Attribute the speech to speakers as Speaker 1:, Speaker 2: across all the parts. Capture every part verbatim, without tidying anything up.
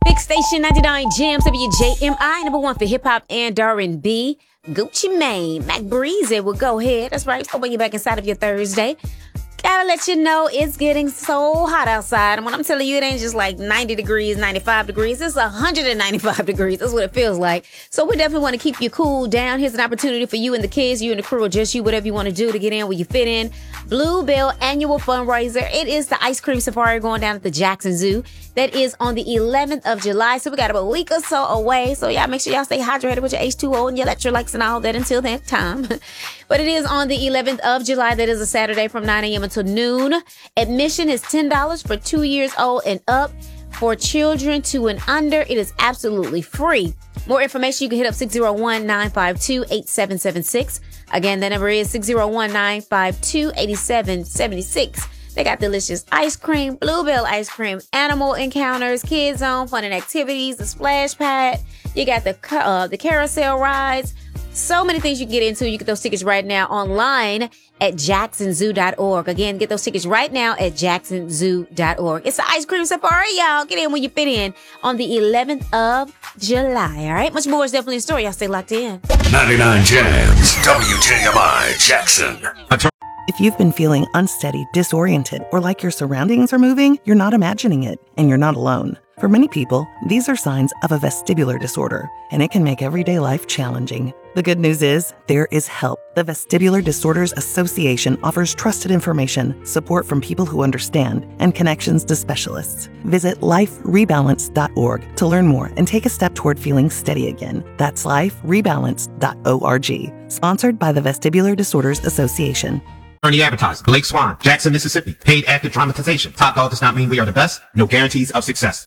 Speaker 1: Big Station ninety-nine Jams, W J M I, number one for hip hop and R and B. Gucci Mane, Mac Breezy will go ahead. That's right. So bring you back inside of your Thursday. Gotta let you know it's getting so hot outside. And when I'm telling you, it ain't just like ninety degrees, ninety-five degrees. It's one hundred ninety-five degrees. That's what it feels like. So we definitely want to keep you cool down. Here's an opportunity for you and the kids, you and the crew, or just you, whatever you want to do to get in where you fit in. Bluebell annual fundraiser. It is the ice cream safari going down at the Jackson Zoo. That is on the eleventh of July. So we got about a week or so away. So y'all make sure y'all stay hydrated with your H two O and your electrolytes and all that until that time. But it is on the eleventh of July. That is a Saturday from nine a.m. until noon. Admission is ten dollars for two years old and up. For children two and under, it is absolutely free. More information, you can hit up six oh one, nine five two, eight seven seven six. Again, that number is six oh one, nine five two, eight seven seven six. They got delicious ice cream, Bluebell ice cream, animal encounters, kids zone, fun and activities, the splash pad. You got the uh, the carousel rides. So many things you can get into. You get those tickets right now online at jackson zoo dot org. Again, get those tickets right now at jackson zoo dot org. It's the ice cream safari, y'all. Get in when you fit in on the eleventh of July. All right. Much more is definitely in store. Y'all stay locked in.
Speaker 2: ninety-nine Jams, W J M I Jackson.
Speaker 3: If you've been feeling unsteady, disoriented, or like your surroundings are moving, you're not imagining it, and you're not alone. For many people, these are signs of a vestibular disorder, and it can make everyday life challenging. The good news is, there is help. The Vestibular Disorders Association offers trusted information, support from people who understand, and connections to specialists. Visit life rebalance dot org to learn more and take a step toward feeling steady again. That's life rebalance dot org. Sponsored by the Vestibular Disorders Association.
Speaker 4: Ernie Advertising, Blake Swan, Jackson, Mississippi. Paid active dramatization. Top dog does not mean we are the best. No guarantees of success.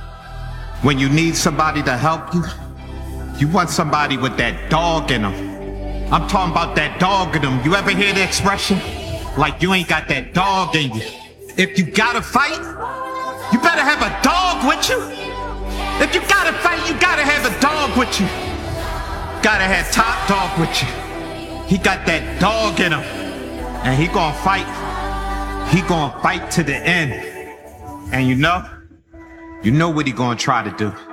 Speaker 5: When you need somebody to help you, you want somebody with that dog in them. I'm talking about that dog in them. You ever hear the expression? Like you ain't got that dog in you. If you gotta fight, you better have a dog with you. If you gotta fight, you gotta have a dog with you. Gotta have Top Dog with you. He got that dog in him. And he gonna fight. He gonna fight to the end. And you know, you know what he gonna try to do.